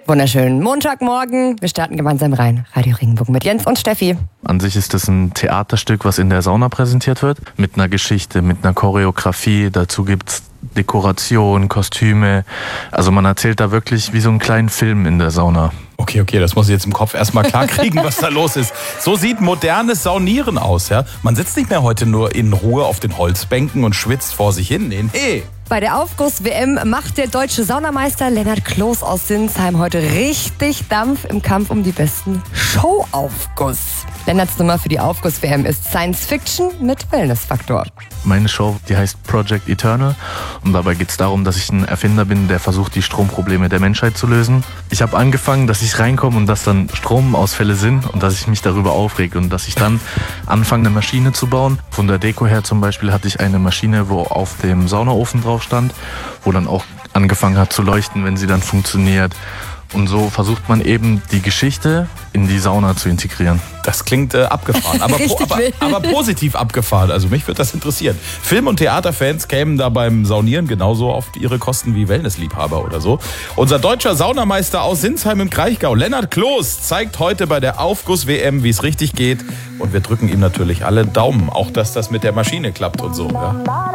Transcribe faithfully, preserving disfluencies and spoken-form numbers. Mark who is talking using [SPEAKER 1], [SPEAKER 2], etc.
[SPEAKER 1] Wunderschönen Montagmorgen. Wir starten gemeinsam rein. Radio Regenbogen mit Jens und Steffi.
[SPEAKER 2] An sich ist es ein Theaterstück, was in der Sauna präsentiert wird. Mit einer Geschichte, mit einer Choreografie. Dazu gibt's Dekoration, Kostüme. Also man erzählt da wirklich wie so einen kleinen Film in der Sauna.
[SPEAKER 3] Okay, okay, das muss ich jetzt im Kopf erstmal klar kriegen, was da los ist. So sieht modernes Saunieren aus, ja. Man sitzt nicht mehr heute nur in Ruhe auf den Holzbänken und schwitzt vor sich hin. Nee, nee.
[SPEAKER 1] Bei der Aufguss-W M macht der deutsche Saunameister Lennart Kloß aus Sinsheim heute richtig Dampf im Kampf um die besten Showaufguss. Lennarts Nummer für die Aufguss-W M ist Science Fiction mit Wellness-Faktor.
[SPEAKER 2] Meine Show, die heißt Project Eternal und dabei geht es darum, dass ich ein Erfinder bin, der versucht, die Stromprobleme der Menschheit zu lösen. Ich habe angefangen, dass ich reinkomme und dass dann Stromausfälle sind und dass ich mich darüber aufrege und dass ich dann anfange, eine Maschine zu bauen. Von der Deko her zum Beispiel hatte ich eine Maschine, wo auf dem Saunaofen drauf stand, wo dann auch angefangen hat zu leuchten, wenn sie dann funktioniert. Und so versucht man eben die Geschichte in die Sauna zu integrieren.
[SPEAKER 3] Das klingt äh, abgefahren, aber, po, aber, aber positiv abgefahren. Also mich würde das interessieren. Film- und Theaterfans kämen da beim Saunieren genauso auf ihre Kosten wie Wellnessliebhaber oder so. Unser deutscher Saunameister aus Sinsheim im Kraichgau, Lennart Kloß, zeigt heute bei der Aufguss-W M, wie es richtig geht. Und wir drücken ihm natürlich alle Daumen, auch dass das mit der Maschine klappt und so. Ja.